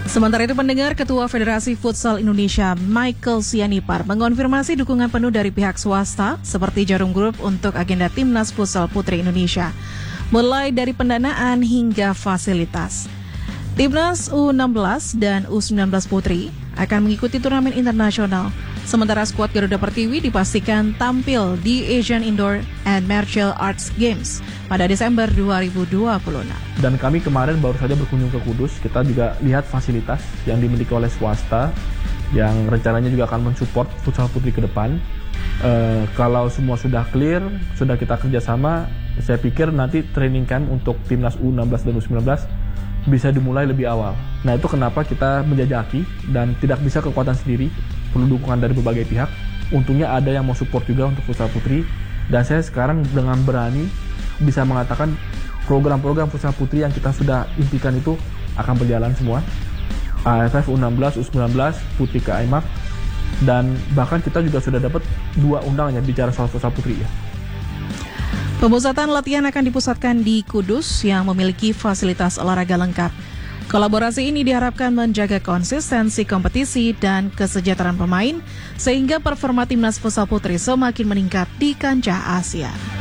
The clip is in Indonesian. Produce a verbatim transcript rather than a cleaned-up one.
Sementara itu pendengar, Ketua Federasi Futsal Indonesia Michael Sianipar mengonfirmasi dukungan penuh dari pihak swasta seperti Jarum Group untuk agenda Timnas Futsal Putri Indonesia, mulai dari pendanaan hingga fasilitas. Timnas U enam belas dan U sembilan belas Putri akan mengikuti turnamen internasional, sementara skuad Garuda Pertiwi dipastikan tampil di Asian Indoor and Martial Arts Games pada Desember dua ribu dua puluh enam. Dan kami kemarin baru saja berkunjung ke Kudus, kita juga lihat fasilitas yang dimiliki oleh swasta yang rencananya juga akan mensupport futsal putri ke depan. E, kalau semua sudah clear, sudah kita kerjasama, saya pikir nanti training camp untuk Timnas U enam belas dan U sembilan belas bisa dimulai lebih awal. Nah, itu kenapa kita menjajaki dan tidak bisa kekuatan sendiri, perlu dukungan dari berbagai pihak. Untungnya ada yang mau support juga untuk futsal putri, dan saya sekarang dengan berani bisa mengatakan program-program futsal putri yang kita sudah impikan itu akan berjalan semua. A F F U enam belas, U sembilan belas, Putri ke I M A F, dan bahkan kita juga sudah dapat dua undangan bicara soal futsal putri ya. Pemusatan latihan akan dipusatkan di Kudus yang memiliki fasilitas olahraga lengkap. Kolaborasi ini diharapkan menjaga konsistensi kompetisi dan kesejahteraan pemain, sehingga performa Timnas Futsal Putri semakin meningkat di kancah Asia.